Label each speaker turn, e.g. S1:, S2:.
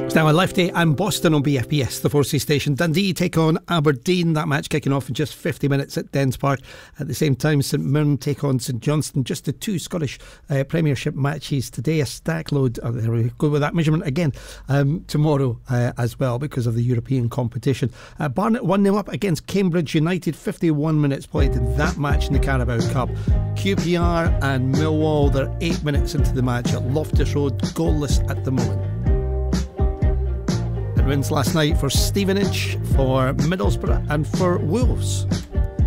S1: It's now a lefty and Boston on BFBS, the 4C station. Dundee take on Aberdeen. That match kicking off in just 50 minutes at Dens Park. At the same time, St Mirren take on St Johnstone. Just the two Scottish Premiership matches today. A stack load. There we go with that measurement again. Tomorrow as well because of the European competition. Barnet 1-0 up against Cambridge United. 51 minutes played in that match in the Carabao Cup. QPR and Millwall, they're 8 minutes into the match at Loftus Road. Goalless at the moment. Wins last night for Stevenage, for Middlesbrough and for Wolves.